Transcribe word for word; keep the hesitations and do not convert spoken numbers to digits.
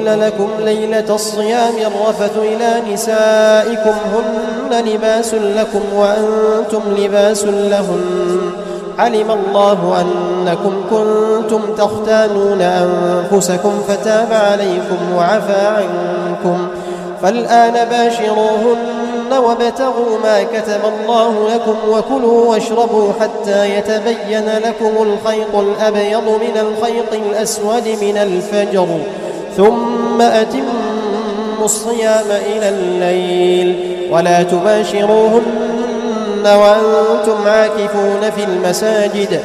أحل لكم ليلة الصيام الرفث إلى نسائكم هن لباس لكم وأنتم لباس لهن علم الله أنكم كنتم تختانون أنفسكم فتاب عليكم وعفى عنكم فالآن باشروهن وابتغوا ما كتب الله لكم وكلوا واشربوا حتى يتبين لكم الخيط الأبيض من الخيط الأسود من الفجر ثم أتموا الصيام إلى الليل ولا تباشروهن وأنتم عاكفون في المساجد